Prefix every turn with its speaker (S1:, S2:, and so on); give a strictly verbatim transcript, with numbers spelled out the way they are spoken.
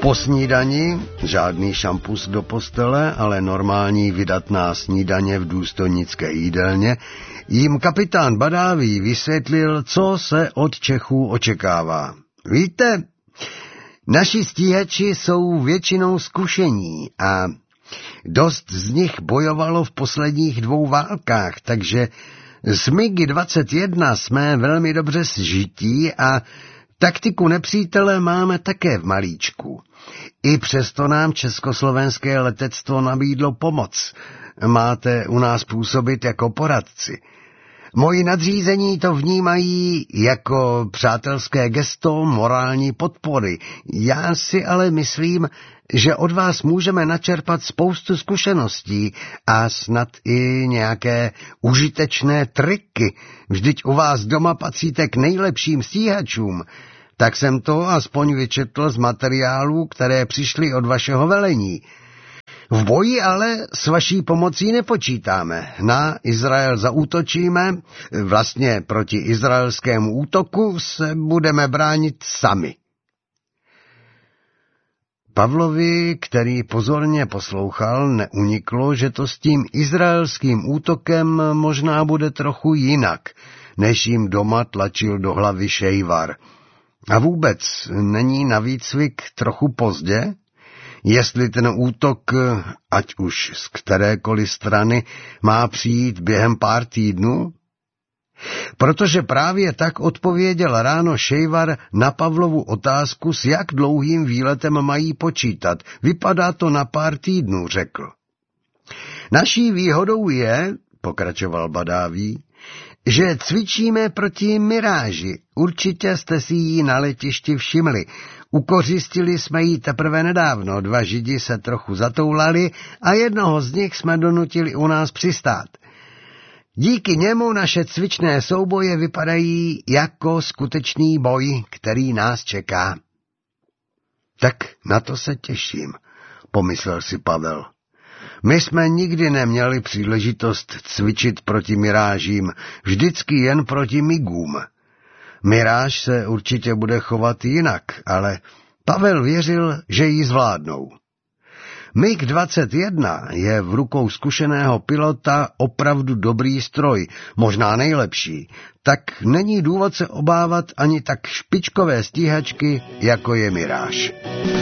S1: Po snídani žádný šampus do postele, ale normální vydatná snídaně v důstojnické jídelně, jim kapitán Badaví vysvětlil, co se od Čechů očekává. Víte, naši stíhači jsou většinou zkušení a dost z nich bojovalo v posledních dvou válkách, takže s MiG dvacet jedna jsme velmi dobře sžití a taktiku nepřítele máme také v malíčku. I přesto nám československé letectvo nabídlo pomoc. Máte u nás působit jako poradci. Moji nadřízení to vnímají jako přátelské gesto morální podpory. Já si ale myslím, že od vás můžeme načerpat spoustu zkušeností a snad i nějaké užitečné triky. Vždyť u vás doma patříte k nejlepším stíhačům. Tak jsem to aspoň vyčetl z materiálů, které přišly od vašeho velení. V boji ale s vaší pomocí nepočítáme. Na Izrael zaútočíme, vlastně proti izraelskému útoku se budeme bránit sami. Pavlovi, který pozorně poslouchal, neuniklo, že to s tím izraelským útokem možná bude trochu jinak, než jim doma tlačil do hlavy Šejvar. A vůbec není na výcvik trochu pozdě? Jestli ten útok, ať už z kterékoliv strany, má přijít během pár týdnů? Protože právě tak odpověděl ráno Šejvar na Pavlovu otázku, s jak dlouhým výletem mají počítat. Vypadá to na pár týdnů, řekl. Naší výhodou je, pokračoval Badaví, že cvičíme proti miráži. Určitě jste si ji na letišti všimli. Ukořistili jsme ji teprve nedávno, dva židi se trochu zatoulali a jednoho z nich jsme donutili u nás přistát. Díky němu naše cvičné souboje vypadají jako skutečný boj, který nás čeká. Tak na to se těším, pomyslel si Pavel. My jsme nikdy neměli příležitost cvičit proti mirážím, vždycky jen proti migům. Miráž se určitě bude chovat jinak, ale Pavel věřil, že ji zvládnou. MiG dvacet jedna je v rukou zkušeného pilota opravdu dobrý stroj, možná nejlepší, tak není důvod se obávat ani tak špičkové stíhačky, jako je miráž.